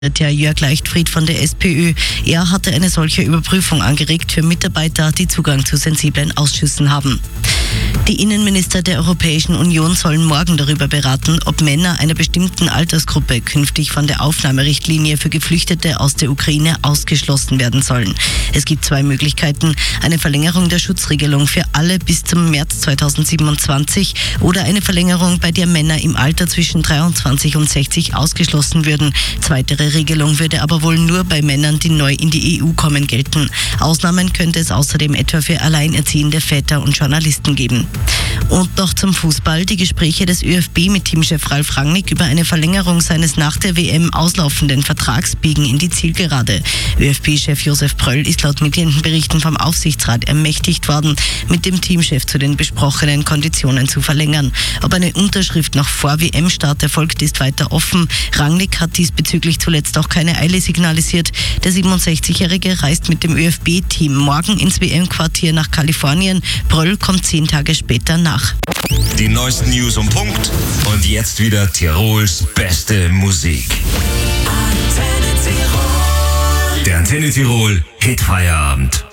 Jörg Leichtfried von der SPÖ. Er hatte eine solche Überprüfung angeregt für Mitarbeiter, die Zugang zu sensiblen Ausschüssen haben. Die Innenminister der Europäischen Union sollen morgen darüber beraten, ob Männer einer bestimmten Altersgruppe künftig von der Aufnahmerichtlinie für Geflüchtete aus der Ukraine ausgeschlossen werden sollen. Es gibt zwei Möglichkeiten: eine Verlängerung der Schutzregelung für alle bis zum März 2027 oder eine Verlängerung, bei der Männer im Alter zwischen 23 und 60 ausgeschlossen würden. Zweitere Regelung würde aber wohl nur bei Männern, die neu in die EU kommen, gelten. Ausnahmen könnte es außerdem etwa für alleinerziehende Väter und Journalisten geben. Und noch zum Fußball. Die Gespräche des ÖFB mit Teamchef Ralf Rangnick über eine Verlängerung seines nach der WM auslaufenden Vertrags biegen in die Zielgerade. ÖFB-Chef Josef Pröll ist laut Medienberichten vom Aufsichtsrat ermächtigt worden, mit dem Teamchef zu den besprochenen Konditionen zu verlängern. Ob eine Unterschrift noch vor WM-Start erfolgt, ist weiter offen. Rangnick hat diesbezüglich zuletzt auch keine Eile signalisiert. Der 67-Jährige reist mit dem ÖFB-Team morgen ins WM-Quartier nach Kalifornien. Pröll kommt 10 Tage später nach. Die neuesten News um Punkt und jetzt wieder Tirols beste Musik. Der Antenne Tirol Hitfeierabend.